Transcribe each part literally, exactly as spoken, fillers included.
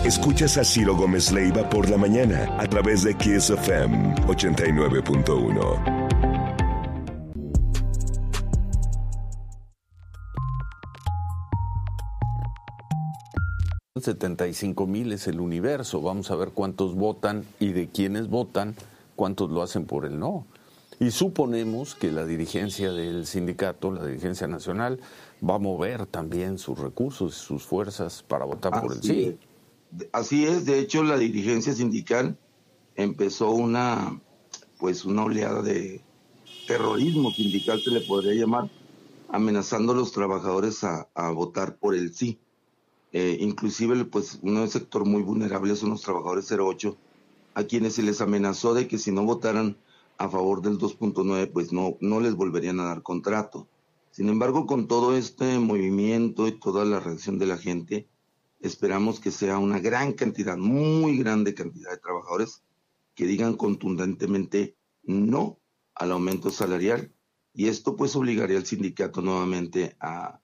Escuchas a Ciro Gómez Leiva por la mañana a través de Kiss F M ochenta y nueve punto uno. setenta y cinco mil es el universo. Vamos a ver cuántos votan y de quiénes votan, cuántos lo hacen por el no. Y suponemos que la dirigencia del sindicato, la dirigencia nacional, va a mover también sus recursos, sus fuerzas para votar Así por el sí. Es. Así es, de hecho la dirigencia sindical empezó una, pues una oleada de terrorismo sindical, se le podría llamar, amenazando a los trabajadores a, a votar por el sí. Eh, inclusive, pues, un sector muy vulnerable son los trabajadores cero ocho, a quienes se les amenazó de que si no votaran a favor del dos punto nueve, pues no, no les volverían a dar contrato. Sin embargo, con todo este movimiento y toda la reacción de la gente, esperamos que sea una gran cantidad, muy grande cantidad de trabajadores que digan contundentemente no al aumento salarial, y esto pues obligaría al sindicato nuevamente a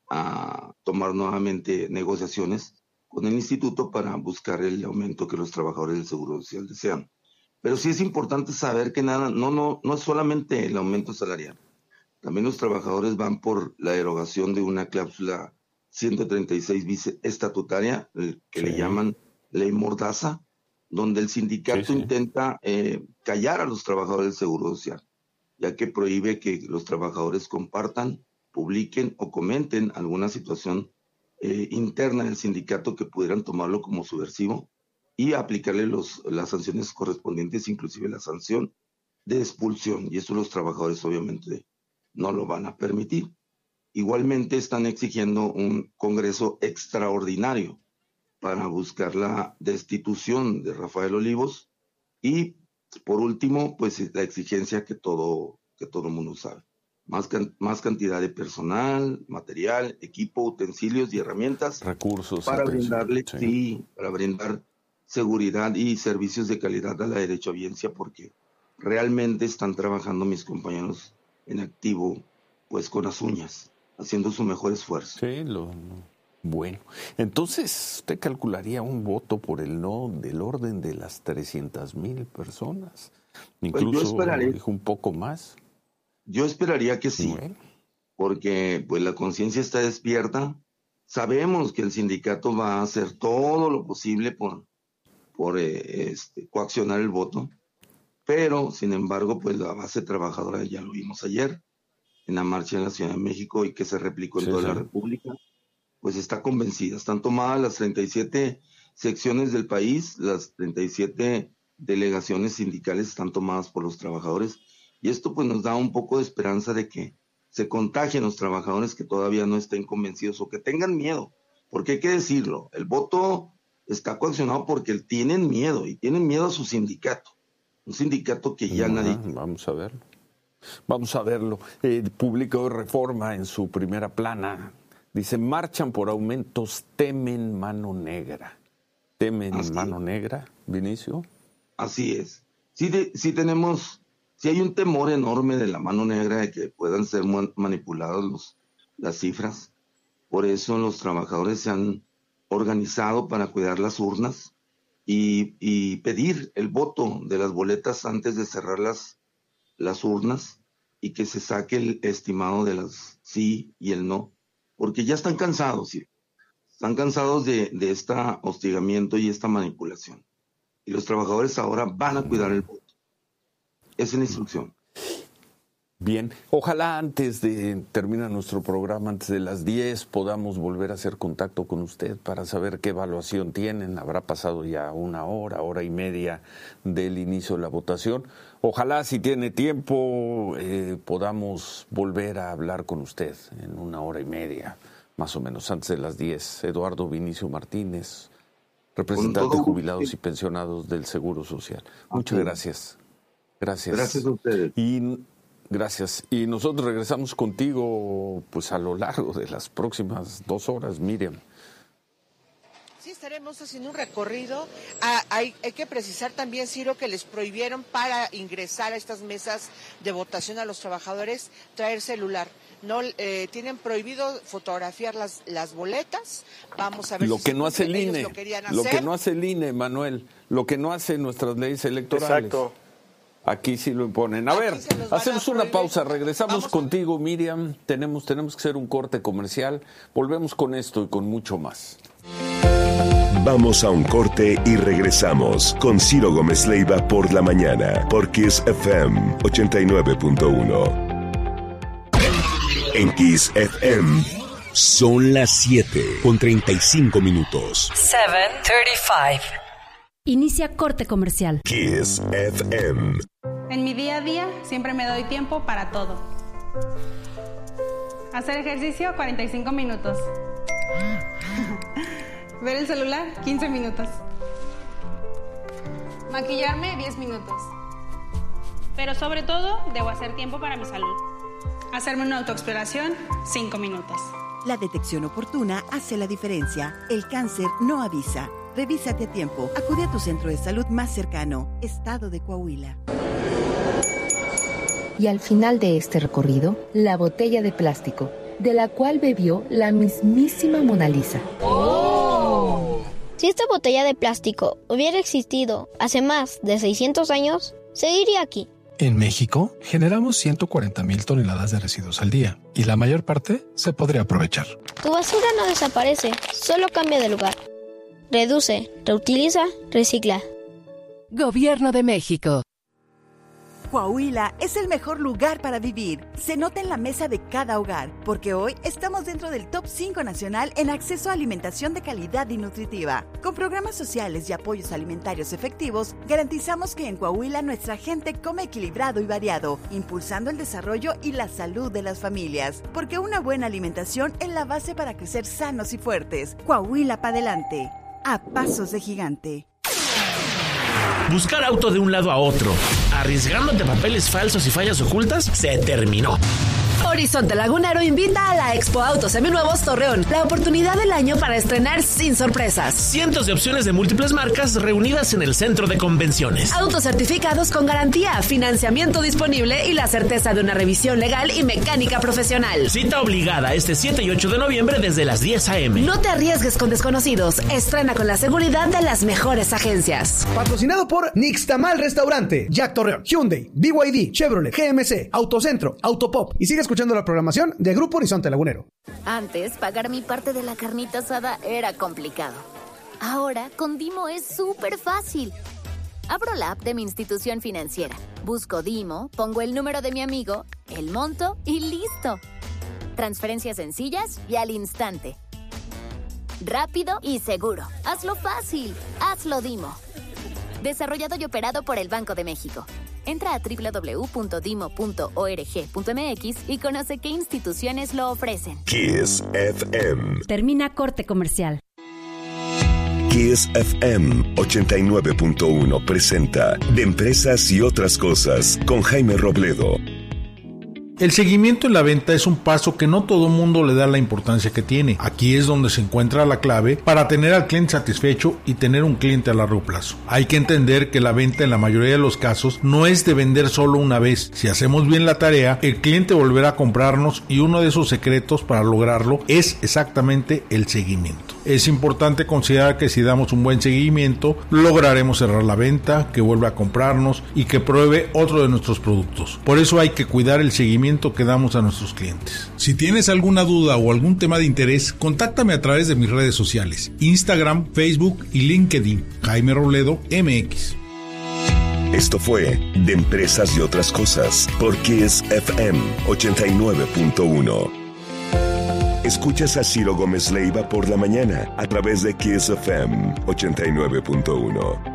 a tomar nuevamente negociaciones con el instituto para buscar el aumento que los trabajadores del Seguro Social desean. Pero sí es importante saber que nada, no, no, no es solamente el aumento salarial. También los trabajadores van por la derogación de una cláusula ciento treinta y seis bis estatutaria, que sí le llaman ley mordaza, donde el sindicato sí, sí. intenta eh, callar a los trabajadores del Seguro Social, ya que prohíbe que los trabajadores compartan, publiquen o comenten alguna situación eh, interna del sindicato que pudieran tomarlo como subversivo y aplicarle los, las sanciones correspondientes, inclusive la sanción de expulsión, y eso los trabajadores obviamente no lo van a permitir. Igualmente están exigiendo un congreso extraordinario para buscar la destitución de Rafael Olivos y, por último, pues la exigencia que todo, que todo mundo sabe. Más, can, más cantidad de personal, material, equipo, utensilios y herramientas. Recursos. Para atención, brindarle, sí. sí, para brindar seguridad y servicios de calidad a la derechohabiencia, porque realmente están trabajando mis compañeros en activo, pues con las uñas, haciendo su mejor esfuerzo. Sí, lo, bueno. Entonces, ¿usted calcularía un voto por el no del orden de las trescientas mil personas? Incluso pues yo dijo un poco más. Yo esperaría que sí, bueno. porque pues la conciencia está despierta. Sabemos que el sindicato va a hacer todo lo posible por, por eh, este, coaccionar el voto, pero sin embargo, pues la base trabajadora, ya lo vimos ayer, en la marcha en la Ciudad de México y que se replicó en sí, toda sí. la República, pues está convencida. Están tomadas las treinta y siete secciones del país, las treinta y siete delegaciones sindicales están tomadas por los trabajadores. Y esto pues nos da un poco de esperanza de que se contagien los trabajadores que todavía no estén convencidos o que tengan miedo. Porque hay que decirlo, el voto está coaccionado porque tienen miedo y tienen miedo a su sindicato. Un sindicato que ya Ajá, nadie... Vamos a verlo. Vamos a verlo. El público de Reforma en su primera plana dice, marchan por aumentos, temen mano negra. ¿Temen Así mano es. negra, Vinicio? Así es. Sí, de, sí tenemos... Sí hay un temor enorme de la mano negra de que puedan ser manipulados los, las cifras. Por eso los trabajadores se han organizado para cuidar las urnas y, y pedir el voto de las boletas antes de cerrar las, las urnas y que se saque el estimado de las sí y el no. Porque ya están cansados, ¿sí? Están cansados de, de este hostigamiento y esta manipulación. Y los trabajadores ahora van a cuidar el voto. Esa es la instrucción. Bien, ojalá antes de terminar nuestro programa, antes de las diez, podamos volver a hacer contacto con usted para saber qué evaluación tienen. Habrá pasado ya una hora, hora y media del inicio de la votación. Ojalá, si tiene tiempo, eh, podamos volver a hablar con usted en una hora y media, más o menos, antes de las diez. Eduardo Vinicio Martínez, representante de jubilados y pensionados del Seguro Social. Muchas gracias. Gracias. Gracias a ustedes. Y gracias. Y nosotros regresamos contigo pues a lo largo de las próximas dos horas, Miriam. Sí, estaremos haciendo un recorrido. Ah, hay, hay que precisar también, Ciro, que les prohibieron para ingresar a estas mesas de votación a los trabajadores traer celular. no eh, tienen prohibido fotografiar las las boletas. Vamos a ver lo si que no hace el I N E, lo, lo que no hace el I N E, Manuel, lo que no hacen nuestras leyes electorales. Exacto. Aquí sí lo imponen. A Aquí ver, hacemos una pausa, regresamos Vamos contigo, a... Miriam. Tenemos, tenemos que hacer un corte comercial. Volvemos con esto y con mucho más. Vamos a un corte y regresamos con Ciro Gómez Leiva por la mañana, por Kiss F M ochenta y nueve punto uno. En Kiss F M son las siete con treinta y cinco minutos. siete treinta y cinco. Inicia corte comercial. Kiss F M. En mi día a día siempre me doy tiempo para todo. Hacer ejercicio, cuarenta y cinco minutos. Ver el celular, quince minutos. Maquillarme, diez minutos. Pero sobre todo, debo hacer tiempo para mi salud. Hacerme una autoexploración, cinco minutos. La detección oportuna hace la diferencia. El cáncer no avisa. Revísate a tiempo. Acude a tu centro de salud más cercano. Estado de Coahuila. Y al final de este recorrido, la botella de plástico, de la cual bebió la mismísima Mona Lisa. ¡Oh! Si esta botella de plástico hubiera existido hace más de seiscientos años, seguiría aquí. En México, generamos ciento cuarenta mil toneladas de residuos al día, y la mayor parte se podría aprovechar. Tu basura no desaparece, solo cambia de lugar. Reduce, reutiliza, recicla. Gobierno de México. Coahuila es el mejor lugar para vivir. Se nota en la mesa de cada hogar, porque hoy estamos dentro del top cinco nacional en acceso a alimentación de calidad y nutritiva. Con programas sociales y apoyos alimentarios efectivos, garantizamos que en Coahuila nuestra gente come equilibrado y variado, impulsando el desarrollo y la salud de las familias. Porque una buena alimentación es la base para crecer sanos y fuertes. Coahuila para adelante. A pasos de gigante. Buscar auto de un lado a otro, arriesgándote papeles falsos y fallas ocultas, se terminó. Horizonte Lagunero invita a la Expo Autos Seminuevos Torreón, la oportunidad del año para estrenar sin sorpresas. Cientos de opciones de múltiples marcas reunidas en el centro de convenciones. Autos certificados con garantía, financiamiento disponible y la certeza de una revisión legal y mecánica profesional. Cita obligada este siete y ocho de noviembre desde las diez a eme. No te arriesgues con desconocidos, estrena con la seguridad de las mejores agencias. Patrocinado por Nixtamal Restaurante, Jack Torreón, Hyundai, B Y D, Chevrolet, G M C, Autocentro, Autopop y sigue escuchando la programación de Grupo Horizonte Lagunero. Antes, pagar mi parte de la carnita asada era complicado. Ahora, con Dimo es súper fácil. Abro la app de mi institución financiera, busco Dimo, pongo el número de mi amigo, el monto y listo. Transferencias sencillas y al instante. Rápido y seguro. Hazlo fácil. Hazlo Dimo. Desarrollado y operado por el Banco de México. Entra a doble u doble u doble u punto dimo punto org punto eme equis y conoce qué instituciones lo ofrecen. Kiss F M. Termina corte comercial. Kiss F M ochenta y nueve punto uno presenta De Empresas y Otras Cosas con Jaime Robledo. El seguimiento en la venta es un paso que no todo mundo le da la importancia que tiene. Aquí es donde se encuentra la clave para tener al cliente satisfecho y tener un cliente a largo plazo. Hay que entender que la venta en la mayoría de los casos no es de vender solo una vez. Si hacemos bien la tarea, el cliente volverá a comprarnos y uno de esos secretos para lograrlo es exactamente el seguimiento. Es importante considerar que si damos un buen seguimiento, lograremos cerrar la venta, que vuelva a comprarnos y que pruebe otro de nuestros productos. Por eso hay que cuidar el seguimiento que damos a nuestros clientes. Si tienes alguna duda o algún tema de interés, contáctame a través de mis redes sociales, Instagram, Facebook y LinkedIn, Jaime Robledo M X. Esto fue De Empresas y Otras Cosas por Kiss F M ochenta y nueve punto uno. Escuchas a Ciro Gómez Leiva por la mañana a través de Kiss F M ochenta y nueve punto uno.